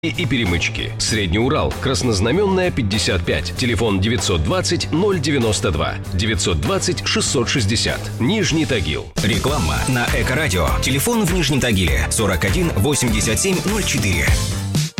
и перемычки. Средний Урал, Краснознаменная, 55. Телефон 920 092 920 660. Нижний Тагил. Реклама на Эко-радио. Телефон в Нижнем Тагиле 41 87 04.